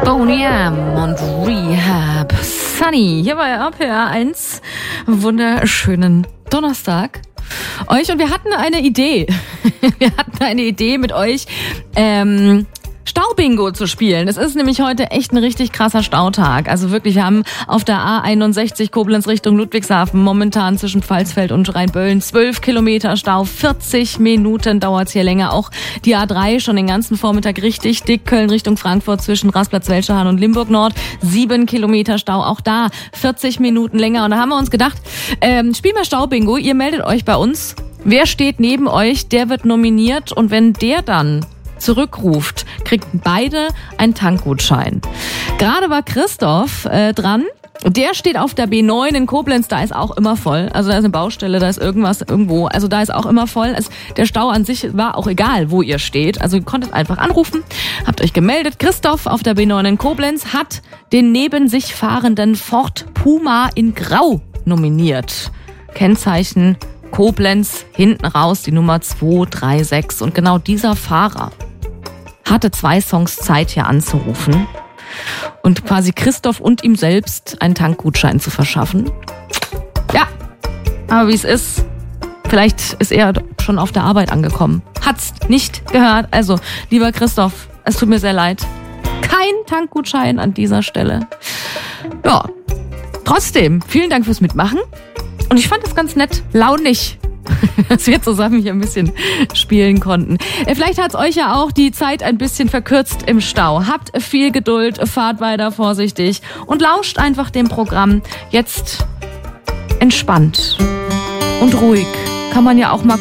Boney M. und Rehab. Sunny, hier bei RPR 1. Wunderschönen Donnerstag. Und wir hatten eine Idee. Wir hatten eine Idee mit euch, Staubingo zu spielen. Es ist nämlich heute echt ein richtig krasser Stautag. Also wirklich, wir haben auf der A61 Koblenz Richtung Ludwigshafen momentan zwischen Pfalzfeld und Rheinböllen 12 Kilometer Stau. 40 Minuten dauert's hier länger. Auch die A3 schon den ganzen Vormittag richtig dick. Köln Richtung Frankfurt zwischen Rasplatz Welschehahn und Limburg Nord. 7 Kilometer Stau. Auch da 40 Minuten länger. Und da haben wir uns gedacht, spielen wir Staubingo. Ihr meldet euch bei uns. Wer steht neben euch, der wird nominiert. Und wenn der dann zurückruft, kriegen beide einen Tankgutschein. Gerade war Christoph dran. Der steht auf der B9 in Koblenz, da ist auch immer voll. Also da ist eine Baustelle, da ist irgendwas irgendwo. Also da ist auch immer voll. Der Stau an sich war auch egal, wo ihr steht. Also ihr konntet einfach anrufen, habt euch gemeldet. Christoph auf der B9 in Koblenz hat den neben sich fahrenden Ford Puma in Grau nominiert. Kennzeichen Koblenz, hinten raus die Nummer 236. Und genau dieser Fahrer hatte 2 Songs Zeit, hier anzurufen und quasi Christoph und ihm selbst einen Tankgutschein zu verschaffen. Ja, aber wie es ist, vielleicht ist er schon auf der Arbeit angekommen. Hat's nicht gehört. Also, lieber Christoph, es tut mir sehr leid. Kein Tankgutschein an dieser Stelle. Ja, trotzdem, vielen Dank fürs Mitmachen. Und ich fand es ganz nett, launig, dass wir zusammen hier ein bisschen spielen konnten. Vielleicht hat's euch ja auch die Zeit ein bisschen verkürzt im Stau. Habt viel Geduld, fahrt weiter vorsichtig und lauscht einfach dem Programm. Jetzt entspannt und ruhig kann man ja auch mal